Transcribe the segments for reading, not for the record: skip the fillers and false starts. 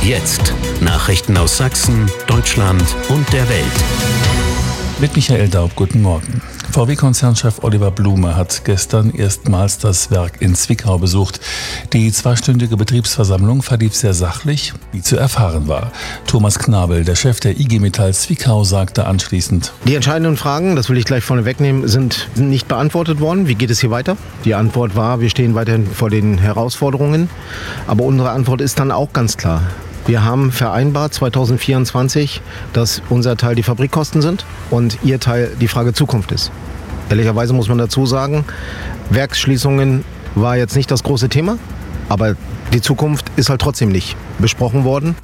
Jetzt Nachrichten aus Sachsen, Deutschland und der Welt. Mit Michael Daub, guten Morgen. VW-Konzernchef Oliver Blume hat gestern erstmals das Werk in Zwickau besucht. Die zweistündige Betriebsversammlung verlief sehr sachlich, wie zu erfahren war. Thomas Knabel, der Chef der IG Metall Zwickau, sagte anschließend: Die entscheidenden Fragen, das will ich gleich vorne wegnehmen, sind nicht beantwortet worden. Wie geht es hier weiter? Die Antwort war, wir stehen weiterhin vor den Herausforderungen. Aber unsere Antwort ist dann auch ganz klar. Wir haben vereinbart 2024, dass unser Teil die Fabrikkosten sind und ihr Teil die Frage Zukunft ist. Ehrlicherweise muss man dazu sagen, Werksschließungen war jetzt nicht das große Thema, aber die Zukunft ist halt trotzdem nicht besprochen worden.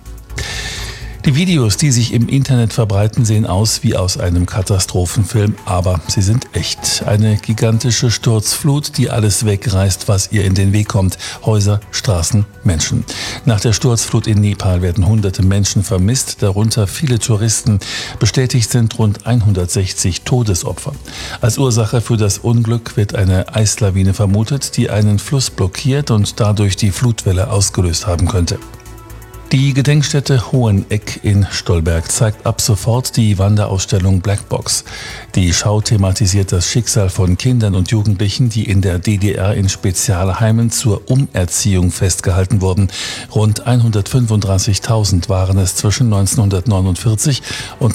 Die Videos, die sich im Internet verbreiten, sehen aus wie aus einem Katastrophenfilm, aber sie sind echt. Eine gigantische Sturzflut, die alles wegreißt, was ihr in den Weg kommt. Häuser, Straßen, Menschen. Nach der Sturzflut in Nepal werden hunderte Menschen vermisst, darunter viele Touristen. Bestätigt sind rund 160 Todesopfer. Als Ursache für das Unglück wird eine Eislawine vermutet, die einen Fluss blockiert und dadurch die Flutwelle ausgelöst haben könnte. Die Gedenkstätte Hoheneck in Stolberg zeigt ab sofort die Wanderausstellung Blackbox. Die Schau thematisiert das Schicksal von Kindern und Jugendlichen, die in der DDR in Spezialheimen zur Umerziehung festgehalten wurden. Rund 135.000 waren es zwischen 1949 und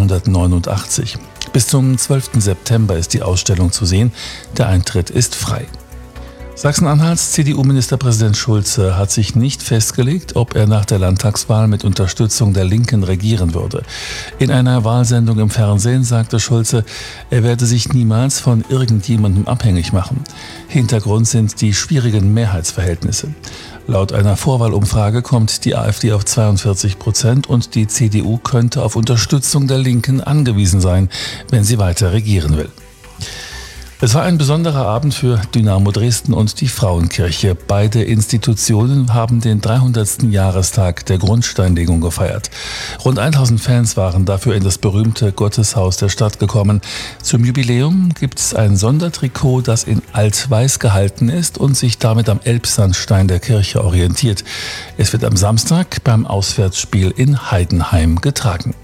1989. Bis zum 12. September ist die Ausstellung zu sehen. Der Eintritt ist frei. Sachsen-Anhalts CDU-Ministerpräsident Schulze hat sich nicht festgelegt, ob er nach der Landtagswahl mit Unterstützung der Linken regieren würde. In einer Wahlsendung im Fernsehen sagte Schulze, er werde sich niemals von irgendjemandem abhängig machen. Hintergrund sind die schwierigen Mehrheitsverhältnisse. Laut einer Vorwahlumfrage kommt die AfD auf 42% und die CDU könnte auf Unterstützung der Linken angewiesen sein, wenn sie weiter regieren will. Es war ein besonderer Abend für Dynamo Dresden und die Frauenkirche. Beide Institutionen haben den 300. Jahrestag der Grundsteinlegung gefeiert. Rund 1000 Fans waren dafür in das berühmte Gotteshaus der Stadt gekommen. Zum Jubiläum gibt es ein Sondertrikot, das in Alt-Weiß gehalten ist und sich damit am Elbsandstein der Kirche orientiert. Es wird am Samstag beim Auswärtsspiel in Heidenheim getragen.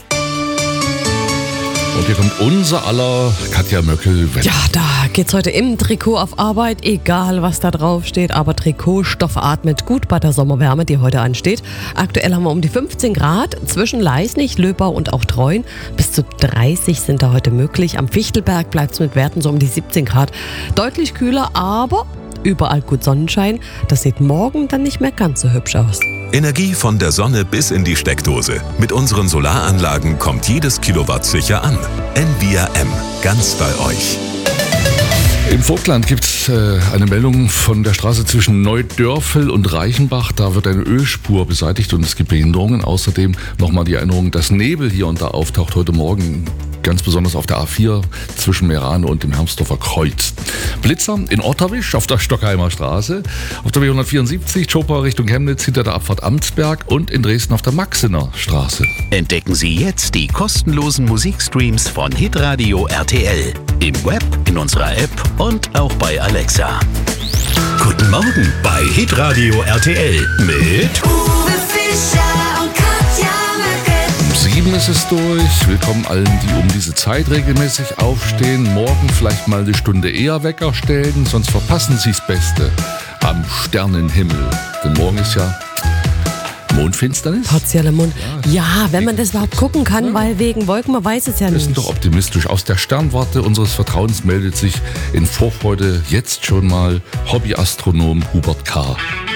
Und hier kommt unser aller Katja Möckel. Ja, da geht's heute im Trikot auf Arbeit, egal was da drauf steht, aber Trikotstoff atmet gut bei der Sommerwärme, die heute ansteht. Aktuell haben wir um die 15 Grad zwischen Leisnig, Löbau und auch Treuen. Bis zu 30 sind da heute möglich. Am Fichtelberg bleibt's mit Werten so um die 17 Grad. Deutlich kühler, aber überall gut Sonnenschein. Das sieht morgen dann nicht mehr ganz so hübsch aus. Energie von der Sonne bis in die Steckdose. Mit unseren Solaranlagen kommt jedes Kilowatt sicher an. Envia M, ganz bei euch. Im Vogtland gibt es eine Meldung von der Straße zwischen Neudörfel und Reichenbach. Da wird eine Ölspur beseitigt und es gibt Behinderungen. Außerdem nochmal die Erinnerung, dass Nebel hier und da auftaucht heute Morgen. Ganz besonders auf der A4 zwischen Meerane und dem Hermsdorfer Kreuz. Blitzer in Otterwisch auf der Stockheimer Straße, auf der B174 Chopper Richtung Chemnitz hinter der Abfahrt Amtsberg und in Dresden auf der Maxener Straße. Entdecken Sie jetzt die kostenlosen Musikstreams von Hitradio RTL. Im Web, in unserer App und auch bei Alexa. Guten Morgen bei Hitradio RTL mit Uwe Fischer und Katja Möckel. 7 ist es durch. Willkommen allen, die um diese Zeit regelmäßig aufstehen. Morgen vielleicht mal eine Stunde eher Wecker stellen, sonst verpassen Sie das Beste am Sternenhimmel. Denn morgen ist ja Mondfinsternis. Partielle Mond. Ja, wenn man das überhaupt gucken kann, weil wegen Wolken, man weiß es ja Wir nicht. sind doch optimistisch. Aus der Sternwarte unseres Vertrauens meldet sich in Vorfreude jetzt schon mal Hobbyastronom Hubert K.